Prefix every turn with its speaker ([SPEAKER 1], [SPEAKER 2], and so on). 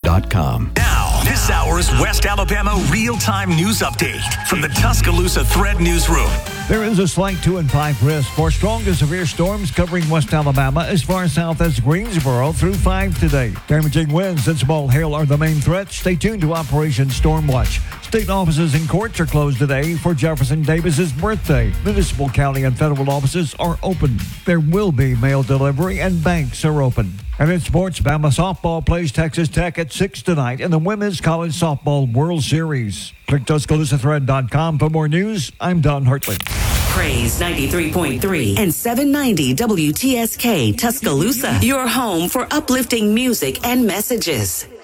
[SPEAKER 1] TuscaloosaThread.com.
[SPEAKER 2] Now, this hour's West Alabama real-time news update from the Tuscaloosa Thread Newsroom.
[SPEAKER 3] There is a slight 2 and 5 risk for strong to severe storms covering West Alabama as far south as Greensboro through 5 today. Damaging winds and small hail are the main threats. Stay tuned to Operation Stormwatch. State offices and courts are closed today for Jefferson Davis's birthday. Municipal, county, and federal offices are open. There will be mail delivery and banks are open. And in sports, Bama softball plays Texas Tech at 6 tonight in the Women's College Softball World Series. Click TuscaloosaThread.com for more news. I'm Don Hartley.
[SPEAKER 4] Praise 93.3 and 790 WTSK Tuscaloosa, your home for uplifting music and messages.